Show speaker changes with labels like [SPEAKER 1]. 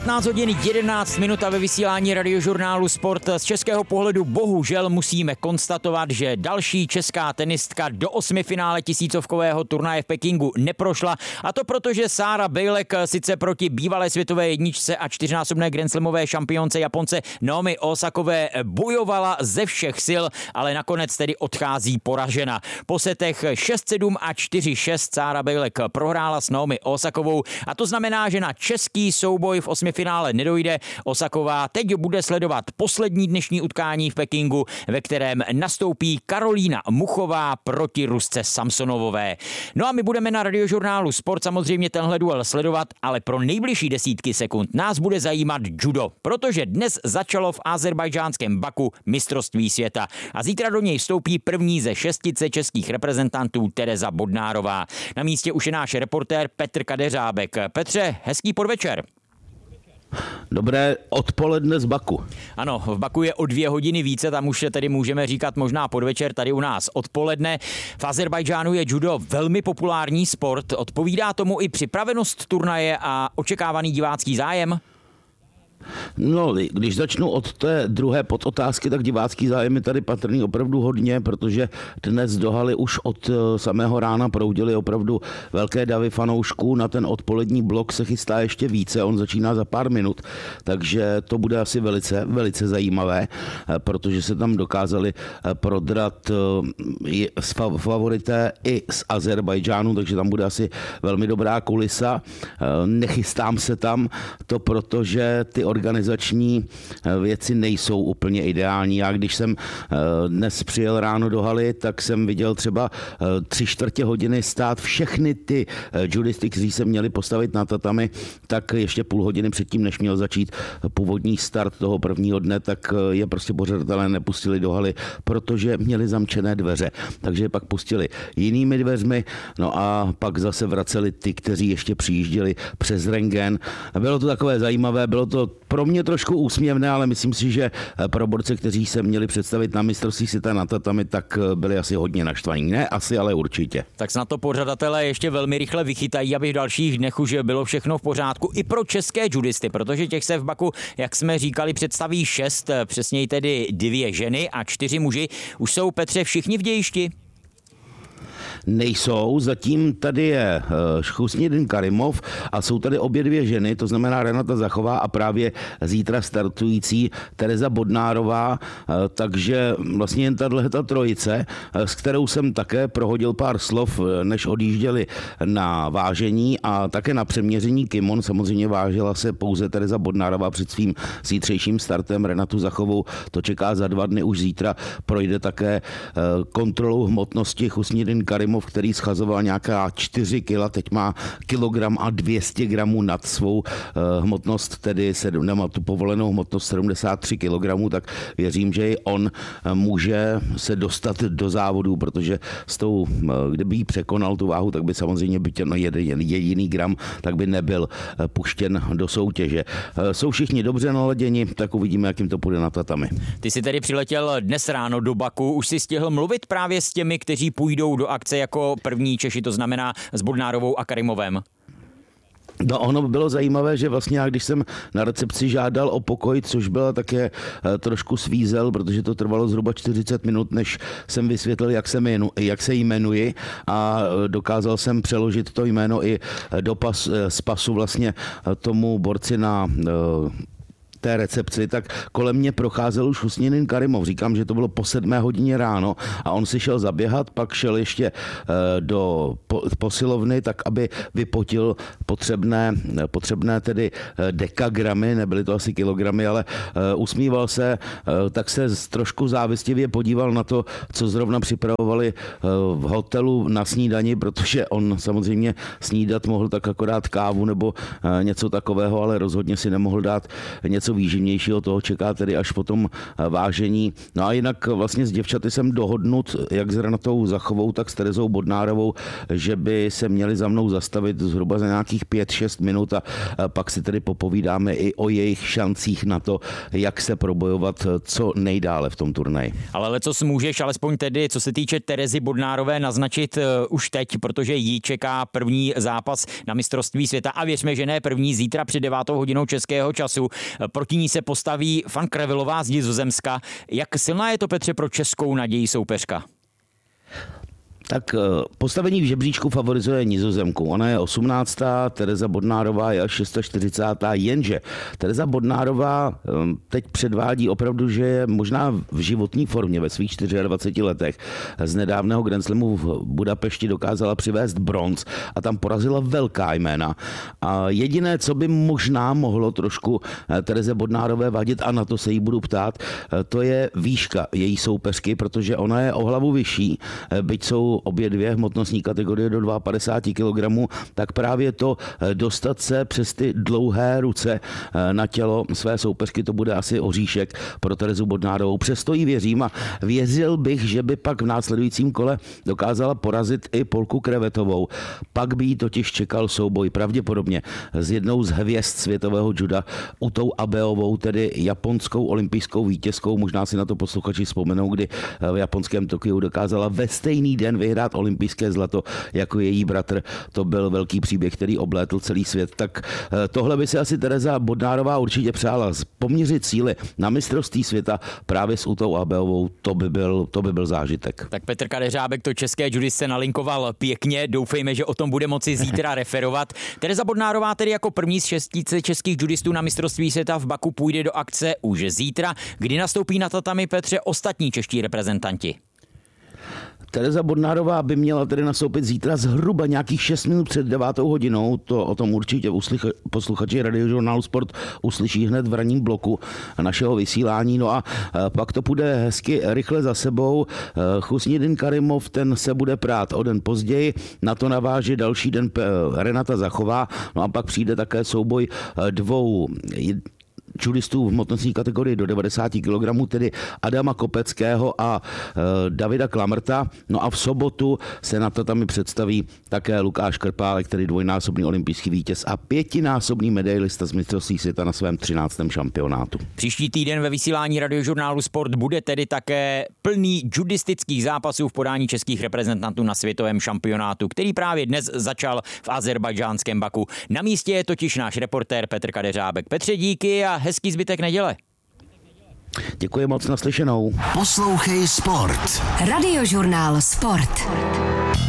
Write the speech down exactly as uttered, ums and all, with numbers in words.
[SPEAKER 1] patnáct hodin jedenáct minut a ve vysílání Radiožurnálu Sport. Z českého pohledu bohužel musíme konstatovat, že další česká tenistka do osmifinále tisícovkového turnaje v Pekingu neprošla. A to proto, že Sára Bejlek sice proti bývalé světové jedničce a čtyřnásobné grandslamové šampionce Japonce Naomi Osakové bojovala ze všech sil, ale nakonec tedy odchází poražena. Po setech šest sedm a čtyři šest Sára Bejlek prohrála s Naomi Osakovou a to znamená, že na český souboj v osmifinále nedojde. Osaková teď bude sledovat poslední dnešní utkání v Pekingu, ve kterém nastoupí Karolína Muchová proti Rusce Samsonovové. No a my budeme na Radiožurnálu Sport samozřejmě tenhle duel sledovat, ale pro nejbližší desítky sekund nás bude zajímat judo, protože dnes začalo v azerbajdžánském Baku mistrovství světa a zítra do něj vstoupí první ze šestice českých reprezentantů Tereza Bodnárová. Na místě už je náš reportér Petr Kadeřábek. Petře, hezký podvečer.
[SPEAKER 2] Dobré odpoledne z Baku.
[SPEAKER 1] Ano, v Baku je o dvě hodiny více, tam už tedy můžeme říkat možná podvečer, tady u nás odpoledne. V Azerbajdžánu je judo velmi populární sport, odpovídá tomu i připravenost turnaje a očekávaný divácký zájem?
[SPEAKER 2] No, když začnu od té druhé podotázky, tak divácký zájem je tady patrný opravdu hodně, protože dnes do haly už od samého rána proudily opravdu velké davy fanoušků. Na ten odpolední blok se chystá ještě více, on začíná za pár minut, takže to bude asi velice, velice zajímavé, protože se tam dokázali prodrat favorité i z Azerbajdžánu, takže tam bude asi velmi dobrá kulisa. Nechystám se tam to, protože ty organizační věci nejsou úplně ideální. Já když jsem dnes přijel ráno do haly, tak jsem viděl třeba tři čtvrtě hodiny stát všechny ty judisty, kteří se měli postavit na tatami, tak ještě půl hodiny předtím, než měl začít původní start toho prvního dne, tak je prostě pořadatelé nepustili do haly, protože měli zamčené dveře. Takže je pak pustili jinými dveřmi, no a pak zase vraceli ty, kteří ještě přijížděli přes rentgen. Bylo to takové zajímavé, bylo to pro mě trošku úsměvné, ale myslím si, že pro borce, kteří se měli představit na mistrovství světa na tatami, tak byli asi hodně naštvaní. Ne asi, ale určitě.
[SPEAKER 1] Tak snad to pořadatelé ještě velmi rychle vychytají, aby v dalších dnech už bylo všechno v pořádku i pro české judisty, protože těch se v Baku, jak jsme říkali, představí šest, přesněji tedy dvě ženy a čtyři muži. Už jsou, Petře, všichni v dějišti?
[SPEAKER 2] Nejsou, zatím tady je Chusnidin Karimov a jsou tady obě dvě ženy, to znamená Renata Zachová a právě zítra startující Tereza Bodnárová, takže vlastně jen tato trojice, s kterou jsem také prohodil pár slov, než odjížděli na vážení a také na přeměření kimon. Samozřejmě vážila se pouze Tereza Bodnárová před svým zítřejším startem. Renatu Zachovou to čeká za dva dny, už zítra projde také kontrolou hmotnosti Chusnidin Karimov, který schazoval nějaká čtyři kila, teď má kilogram a dvě stě gramů nad svou uh, hmotnost, tedy sedm, nemá tu povolenou hmotnost sedmdesát tři kilogramů, tak věřím, že i on uh, může se dostat do závodu, protože s tou, uh, kdyby jí překonal tu váhu, tak by samozřejmě byť no jeden jediný gram, tak by nebyl uh, puštěn do soutěže. Uh, jsou všichni dobře naladěni, tak uvidíme, jak jim to půjde na tatami.
[SPEAKER 1] Ty jsi tedy přiletěl dnes ráno do Baku, už jsi stihl mluvit právě s těmi, kteří půjdou do akce jako první Češi, to znamená s Bodnárovou a Karimovem?
[SPEAKER 2] No, ono bylo zajímavé, že vlastně já, když jsem na recepci žádal o pokoj, což byla také trošku svízel, protože to trvalo zhruba čtyřicet minut, než jsem vysvětlil, jak se, jmenu, jak se jmenuji a dokázal jsem přeložit to jméno i do pas, z pasu vlastně tomu borci na té recepci, tak kolem mě procházel už Chusnidin Karimov. Říkám, že to bylo po sedmé hodině ráno a on si šel zaběhat, pak šel ještě do posilovny, tak aby vypotil potřebné, potřebné tedy dekagramy, nebyly to asi kilogramy, ale usmíval se, tak se trošku závistivě podíval na to, co zrovna připravovali v hotelu na snídani, protože on samozřejmě snídat mohl tak akorát kávu nebo něco takového, ale rozhodně si nemohl dát něco něco výživnějšího, toho čeká tedy až potom vážení. No a jinak vlastně s děvčaty jsem dohodnut, jak s Renatou Zachovou, tak s Terezou Bodnárovou, že by se měli za mnou zastavit zhruba za nějakých pět šest minut a pak si tedy popovídáme i o jejich šancích na to, jak se probojovat co nejdále v tom turnaji.
[SPEAKER 1] Ale lecos můžeš alespoň tedy, co se týče Terezy Bodnárové, naznačit uh, už teď, protože jí čeká první zápas na mistrovství světa a věřme, že ne první, zítra před devátou hodinou českého času. Proti ní se postaví Fan Krevilová z Nizozemska. Jak silná je to, Petře, pro českou naději soupeřka?
[SPEAKER 2] Tak postavení v žebříčku favorizuje Nizozemku. Ona je osmnáctá, Tereza Bodnárová je až čtyřicátá šestá, jenže Tereza Bodnárová teď předvádí opravdu, že je možná v životní formě ve svých dvaceti čtyřech letech. Z nedávného Grand Slamu v Budapešti dokázala přivést bronz a tam porazila velká jména. A jediné, co by možná mohlo trošku Tereze Bodnárové vadit, a na to se jí budu ptát, to je výška její soupeřky, protože ona je o hlavu vyšší, byť jsou obě dvě hmotnostní kategorie do padesát dva kilogramů, tak právě to dostat se přes ty dlouhé ruce na tělo své soupeřky, to bude asi oříšek pro Terezu Bodnárovou. Přesto jí věřím a věřil bych, že by pak v následujícím kole dokázala porazit i Polku Krevetovou. Pak by jí totiž čekal souboj pravděpodobně s jednou z hvězd světového juda, Utou Abeovou, tedy japonskou olympijskou vítězkou. Možná si na to posluchači vzpomenou, kdy v japonském Tokiu dokázala ve stejný den vyhrát olympijské zlato jako její bratr. To byl velký příběh, který oblétl celý svět. Tak tohle by si asi Tereza Bodnárová určitě přála. Poměřit síly na mistrovství světa právě s Utou Abeovou, to by byl, to by byl zážitek.
[SPEAKER 1] Tak Petr Kadeřábek to české judistce nalinkoval pěkně. Doufejme, že o tom bude moci zítra referovat. Tereza Bodnárová tedy jako první z šestice českých judistů na mistrovství světa v Baku půjde do akce už zítra, kdy nastoupí na tatami, Petře, ostatní čeští reprezentanti.
[SPEAKER 2] Tereza Bodnárová by měla tedy nastoupit zítra zhruba nějakých šest minut před devátou hodinou. To o tom určitě uslycha, posluchači Radiožurnálu Sport uslyší hned v ranním bloku našeho vysílání. No a pak to půjde hezky rychle za sebou. Chusnidin Karimov, ten se bude prát o den později. Na to naváží další den Renata Zachová. No a pak přijde také souboj dvou judistů v hmotnostní kategorii do devadesáti kilogramů, tedy Adama Kopeckého a e, Davida Klamrta. No a v sobotu se na tatami představí také Lukáš Krpálek, tedy dvojnásobný olympijský vítěz a pětinásobný medailista z mistrovství světa na svém třináctém šampionátu.
[SPEAKER 1] Příští týden ve vysílání Radiožurnálu Sport bude tedy také plný judistických zápasů v podání českých reprezentantů na světovém šampionátu, který právě dnes začal v azerbajdžánském Baku. Na místě je totiž náš reportér Petr Kadeřábek. Petře, díky a hezký zbytek neděle.
[SPEAKER 2] Děkuji moc, naslyšenou.
[SPEAKER 3] Poslouchej Sport. Radiožurnál Sport.